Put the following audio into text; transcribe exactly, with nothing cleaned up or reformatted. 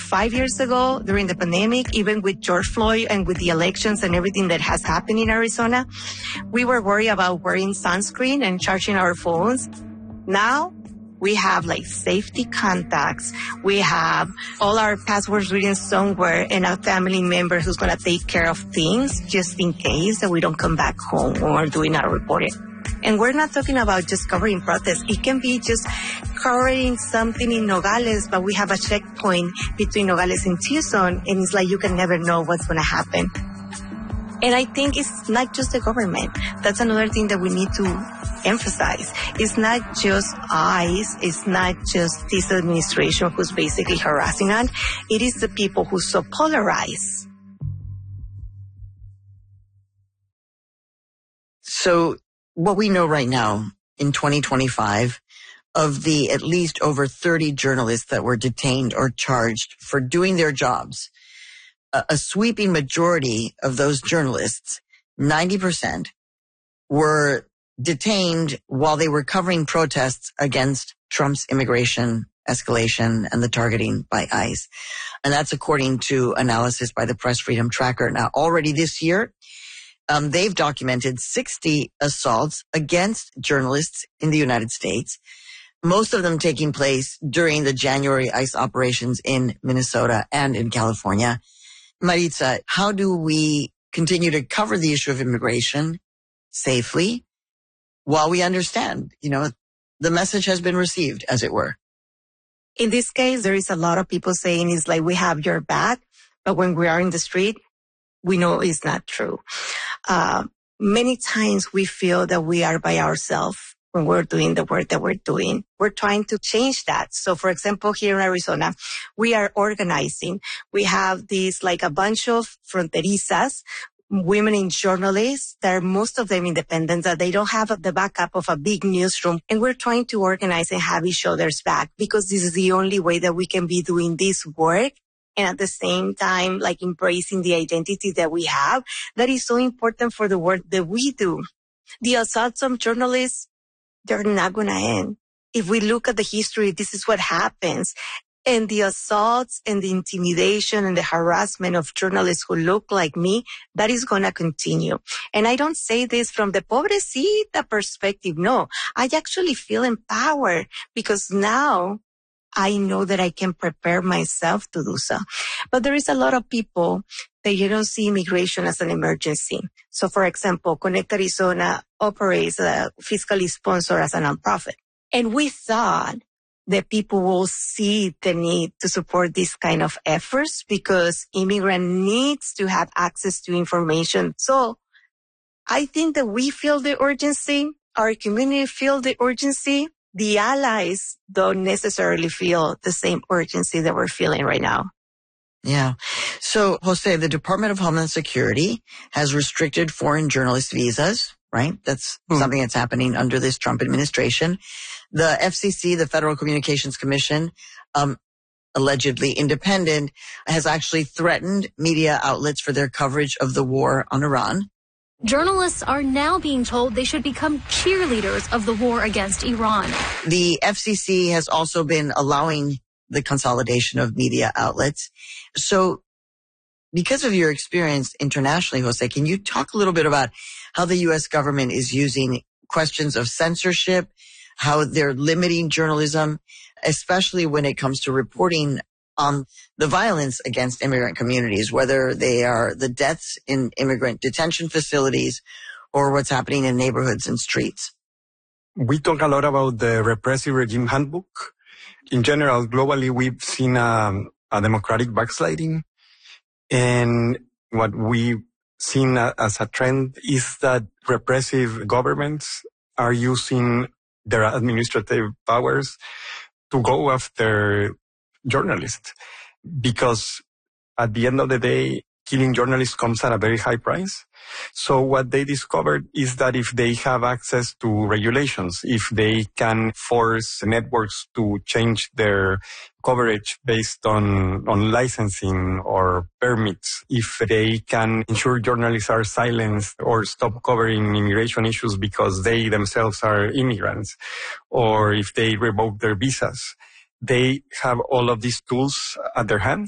five years ago during the pandemic, even with George Floyd and with the elections and everything that has happened in Arizona, we were worried about wearing sunscreen and charging our phones. Now we have like safety contacts. We have all our passwords written somewhere and a family member who's going to take care of things just in case that we don't come back home when we're doing our reporting. And we're not talking about just covering protests. It can be just covering something in Nogales, but we have a checkpoint between Nogales and Tucson, and it's like you can never know what's going to happen. And I think it's not just the government. That's another thing that we need to emphasize. It's not just ICE. It's not just this administration who's basically harassing us. It is the people who so polarize. So what we know right now in twenty twenty-five, of the at least over thirty journalists that were detained or charged for doing their jobs, a, a sweeping majority of those journalists, ninety percent, were detained while they were covering protests against Trump's immigration escalation and the targeting by ICE. And that's according to analysis by the Press Freedom Tracker. Now, already this year, Um, they've documented sixty assaults against journalists in the United States, most of them taking place during the January ICE operations in Minnesota and in California. Maritza, how do we continue to cover the issue of immigration safely while we understand, you know, the message has been received, as it were? In this case, there is a lot of people saying it's like we have your back, but when we are in the street, we know it's not true. Uh, many times we feel that we are by ourselves when we're doing the work that we're doing. We're trying to change that. So, for example, here in Arizona, we are organizing. We have these, like a bunch of fronterizas, women in journalists. That are most of them independent, that they don't have the backup of a big newsroom. And we're trying to organize and have each other's back because this is the only way that we can be doing this work. And at the same time, like embracing the identity that we have, that is so important for the work that we do. The assaults on journalists, they're not going to end. If we look at the history, this is what happens. And the assaults and the intimidation and the harassment of journalists who look like me, that is going to continue. And I don't say this from the pobrecita perspective. No, I actually feel empowered because now I know that I can prepare myself to do so. But there is a lot of people that you don't see immigration as an emergency. So, for example, Connect Arizona operates a fiscally sponsored as a nonprofit. And we thought that people will see the need to support this kind of efforts because immigrant needs to have access to information. So I think that we feel the urgency, our community feel the urgency. The allies don't necessarily feel the same urgency that we're feeling right now. Yeah. So, Jose, the Department of Homeland Security has restricted foreign journalist visas, right? That's mm. something that's happening under this Trump administration. The F C C, the Federal Communications Commission, um, allegedly independent, has actually threatened media outlets for their coverage of the war on Iran. Journalists are now being told they should become cheerleaders of the war against Iran. The F C C has also been allowing the consolidation of media outlets. So because of your experience internationally, Jose, can you talk a little bit about how the U S government is using questions of censorship, how they're limiting journalism, especially when it comes to reporting on the violence against immigrant communities, whether they are the deaths in immigrant detention facilities or what's happening in neighborhoods and streets? We talk a lot about the repressive regime handbook. In general, globally, we've seen a, a democratic backsliding. And what we've seen as a trend is that repressive governments are using their administrative powers to go after journalists, because at the end of the day, killing journalists comes at a very high price. So what they discovered is that if they have access to regulations, if they can force networks to change their coverage based on, on licensing or permits, if they can ensure journalists are silenced or stop covering immigration issues because they themselves are immigrants, or if they revoke their visas, they have all of these tools at their hands.